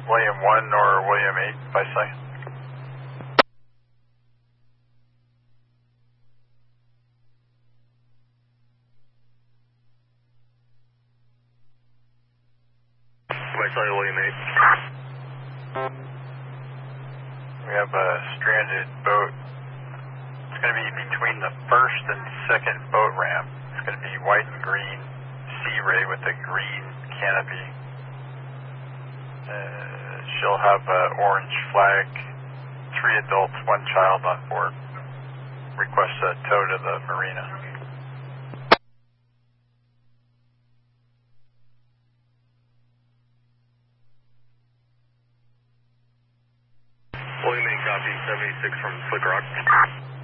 William 1 or William 8 by sight. By sight, William 8. We have a stranded boat. It's going to be between the first and second boat ramp. It's going to be white and green Sea Ray with a green canopy. She'll have an orange flag, 3 adults, 1 child on board. Request a tow to the marina. William 8, copy, 76 from Slick Rock.